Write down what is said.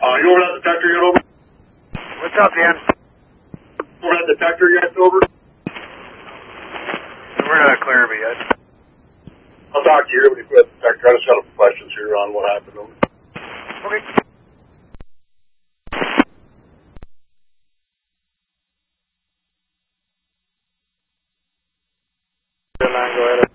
You over at the detector yet, over? What's up, Dan? Over at the detector yet, over?